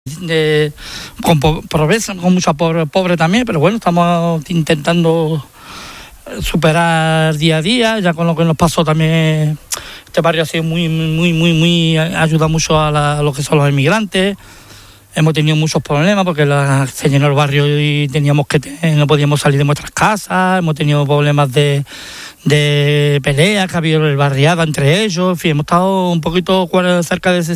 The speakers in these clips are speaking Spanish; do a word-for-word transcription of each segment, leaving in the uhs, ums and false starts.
De, con po pobreza, con mucha pobre, pobre también, pero bueno, estamos intentando superar día a día, ya con lo que nos pasó también. Este barrio ha sido muy, muy, muy, muy, ayuda mucho a, la, a lo que son los inmigrantes. Hemos tenido muchos problemas porque la, se llenó el barrio y teníamos que no podíamos salir de nuestras casas. Hemos tenido problemas de, de peleas que ha habido el barriada entre ellos. En fin, hemos estado un poquito cerca de,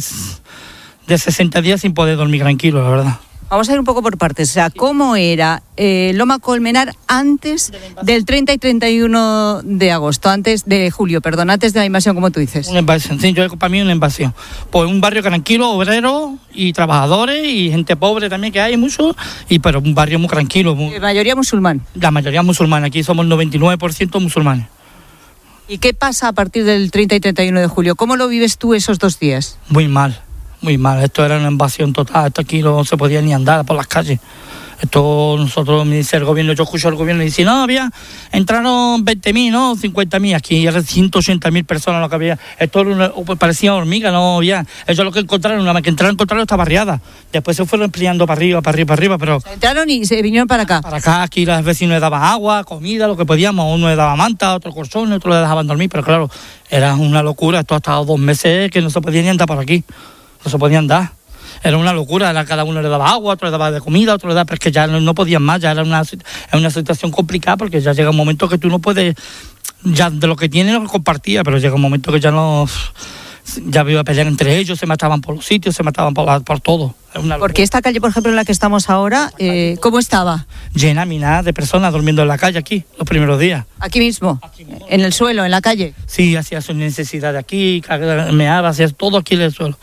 de sesenta días sin poder dormir tranquilo, la verdad. Vamos a ir un poco por partes. O sea, ¿cómo era eh, Loma Colmenar antes del treinta y treinta y uno de agosto, antes de julio, perdón, antes de la invasión, como tú dices? Una invasión, sí, yo para mí una invasión. Pues un barrio tranquilo, obrero y trabajadores y gente pobre también que hay mucho, y pero un barrio muy tranquilo. Muy... ¿La mayoría musulmán? La mayoría musulmana, aquí somos noventa y nueve por ciento musulmanes. ¿Y qué pasa a partir del treinta y treinta y uno de julio? ¿Cómo lo vives tú esos dos días? Muy mal. Muy mal, esto era una invasión total, esto aquí no se podía ni andar por las calles. Esto nosotros, me dice el gobierno, yo escucho al gobierno y dice, no, había, entraron veinte mil, no, cincuenta mil, aquí eran ciento ochenta mil personas lo que había. Esto una, parecía hormiga, no había. Ellos lo que encontraron, una vez que entraron, encontraron esta barriada. Después se fueron ampliando para arriba, para arriba, para arriba, pero... Se entraron y se vinieron para acá. Para acá, aquí los vecinos le daban agua, comida, lo que podíamos. Uno le daba manta, otro colchón, otro le dejaban dormir, pero claro, era una locura. Esto ha estado dos meses que no se podía ni andar por aquí. No se podían dar, era una locura, era, cada uno le daba agua, otro le daba de comida, otro le daba, pero es que ya no, no podían más, ya era una, una situación complicada porque ya llega un momento que tú no puedes, ya de lo que tienes lo compartía, pero llega un momento que ya no, ya iba a pelear entre ellos, se mataban por los sitios, se mataban por, la, por todo. Porque esta calle, por ejemplo, en la que estamos ahora, eh, ¿cómo estaba? Llena, minada de personas durmiendo en la calle aquí, los primeros días. ¿Aquí mismo? Aquí mismo. ¿En el suelo, en la calle? Sí, hacía sus necesidades aquí, meaba, hacía todo aquí en el suelo.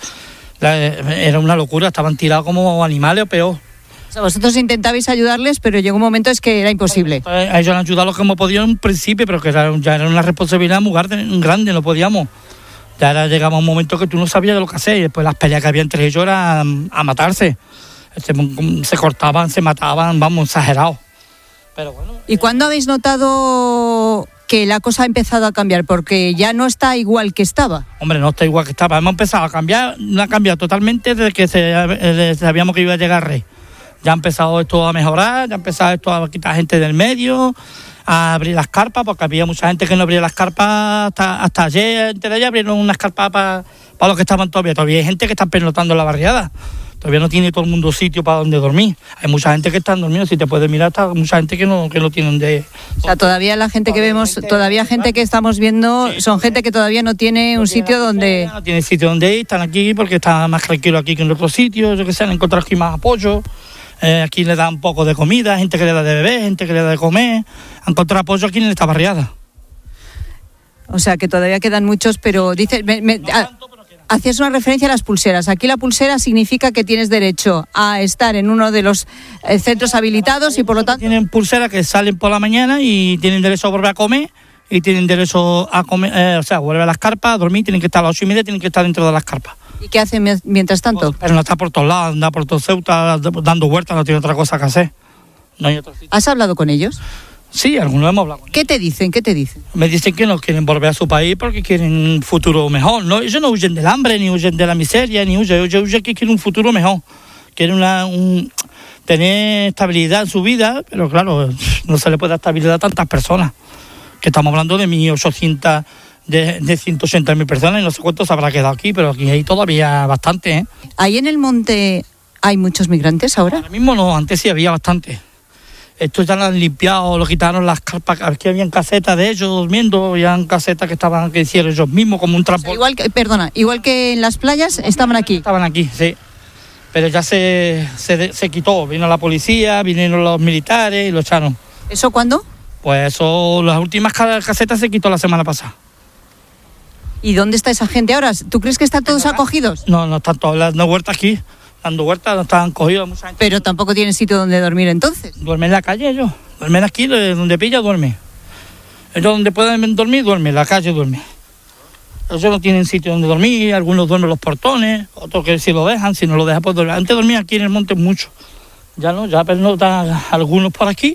Era una locura, estaban tirados como animales o peor. O sea, vosotros intentabais ayudarles, pero llegó un momento es que era imposible. A ellos han ayudado lo que hemos podido en un principio, pero que era, ya era una responsabilidad muy grande, no podíamos. Ya era, llegaba un momento que tú no sabías de lo que hacer, y después las peleas que había entre ellos eran a matarse. Se, se cortaban, se mataban, vamos, exagerados. Pero bueno, ¿y cuándo habéis notado que la cosa ha empezado a cambiar? Porque ya no está igual que estaba. Hombre, no está igual que estaba. Hemos empezado a cambiar, no ha cambiado totalmente desde que se, desde sabíamos que iba a llegar Rey. Ya ha empezado esto a mejorar, ya ha empezado esto a quitar gente del medio, a abrir las carpas, porque había mucha gente que no abría las carpas hasta, hasta ayer, antes de ayer abrieron unas carpas para pa los que estaban todavía. Todavía hay gente que está pernotando en la barriada. Todavía no tiene todo el mundo sitio para donde dormir. Hay mucha gente que está durmiendo, si te puedes mirar, está mucha gente que no, que no tienen de... O sea, todavía la gente que vemos, todavía gente que estamos viendo, son gente que todavía no tiene un sitio donde... No tiene sitio donde ir, están aquí porque está más tranquilo aquí que en otros sitios, yo que sé, han encontrado aquí más apoyo. Eh, aquí le dan un poco de comida, gente que le da de beber, gente que le da de comer. Han encontrado apoyo aquí en esta barriada. O sea, que todavía quedan muchos, pero dice... Me, me, a, hacías una referencia a las pulseras. Aquí la pulsera significa que tienes derecho a estar en uno de los eh, centros habilitados y por lo tanto... Tienen pulseras que salen por la mañana y tienen derecho a volver a comer y tienen derecho a comer, eh, o sea, volver a las carpas, a dormir, tienen que estar a las ocho y media, tienen que estar dentro de las carpas. ¿Y qué hacen mientras tanto? Pues, pero no está por todos lados, anda por todo Ceuta dando vueltas, no tiene otra cosa que hacer. No hay otro sitio. ¿Has hablado con ellos? Sí, algunos hemos hablado con ellos. ¿Qué te dicen? ¿Qué te dicen? Me dicen que no quieren volver a su país porque quieren un futuro mejor. No, ellos no huyen del hambre, ni huyen de la miseria, ni huyen. Ellos huyen que quieren un futuro mejor. Quieren una, un, tener estabilidad en su vida, pero claro, no se le puede dar estabilidad a tantas personas. Que estamos hablando de mil ochocientas, de, de ciento ochenta mil personas y no sé cuántos habrá quedado aquí, pero aquí hay todavía bastante, ¿eh? ¿Ahí en el monte hay muchos migrantes ahora? Ahora mismo no, antes sí había bastante. Esto ya lo han limpiado, lo quitaron las carpas, aquí habían casetas de ellos durmiendo, habían casetas que estaban, que hicieron ellos mismos como un transporte. O sea, igual que, perdona, igual que en las playas estaban aquí. Estaban aquí, sí. Pero ya se, se, se quitó, vino la policía, vinieron los militares y lo echaron. ¿Eso cuándo? Pues eso, las últimas casetas se quitó la semana pasada. ¿Y dónde está esa gente ahora? ¿Tú crees que están todos acogidos? No, no están todos, dando vueltas aquí. Dando vueltas, no estaban cogidos mucha gente. Pero tampoco tienen sitio donde dormir entonces. Duermen en la calle ellos, duermen aquí, donde pilla duerme. Ellos donde pueden dormir, duermen, en la calle duermen. Ellos no tienen sitio donde dormir, algunos duermen en los portones, otros que si lo dejan, si no lo dejan pues dormir. Antes dormía aquí en el monte mucho, ya no, ya pernotan algunos por aquí,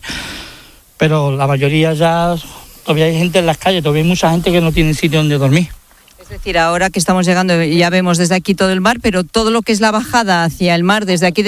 pero la mayoría ya, todavía hay gente en las calles, todavía hay mucha gente que no tiene sitio donde dormir. Es decir, ahora que estamos llegando ya vemos desde aquí todo el mar, pero todo lo que es la bajada hacia el mar desde aquí